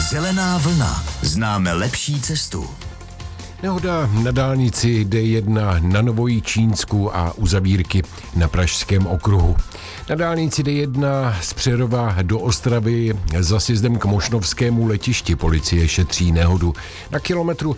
Zelená vlna. Známe lepší cestu. Nehoda na dálnici D1 na Novojičínsku a uzavírky na Pražském okruhu. Na dálnici D1 z Přerova do Ostravy za sjezdem k Mošnovskému letišti policie šetří nehodu. Na kilometru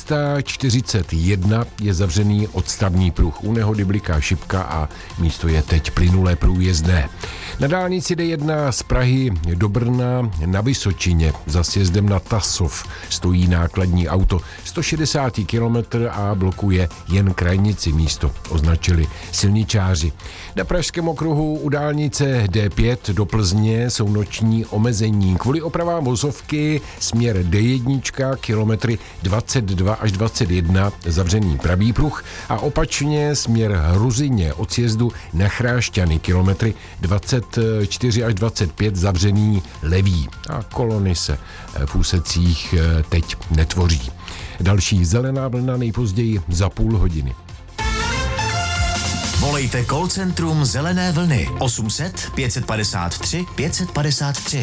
341 je zavřený odstavný pruh. U nehody bliká šipka a místo je teď plynulé průjezdné. Na dálnici D1 z Prahy do Brna na Vysočině za sjezdem na Tasov stojí nákladní auto 160 kilometr a blokuje jen krajnici, místo označili silničáři. Na Pražském okruhu u dálnice D5 do Plzně jsou noční omezení. Kvůli opravám vozovky směr D1 kilometry 22 až 21 zavřený pravý pruh a opačně směr Hruzině od sjezdu na Chrášťany kilometry 24 až 25 zavřený levý a kolony se v úsecích teď netvoří. Další zelená vlna nejpozději za půl hodiny. Volejte call centrum Zelené vlny 800 553 553.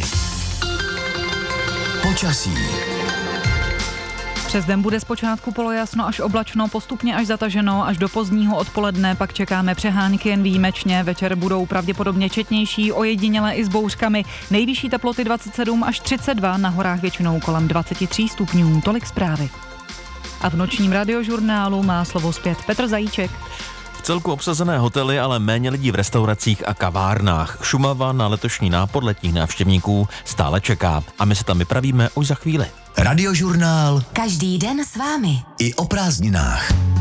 Počasí. Přes den bude zpočátku polojasno až oblačno, postupně až zataženo, až do pozdního odpoledne pak čekáme přehánky jen výjimečně. Večer budou pravděpodobně četnější, ojediněle i s bouřkami. Nejvyšší teploty 27 až 32, na horách většinou kolem 23 stupňů. Tolik zprávy. A v nočním radiožurnálu má slovo zpět Petr Zajíček. V celku obsazené hotely, ale méně lidí v restauracích a kavárnách. Šumava na letošní nápor letních návštěvníků stále čeká a my se tam vypravíme už za chvíli. Radiožurnál. Každý den s vámi. I o prázdninách.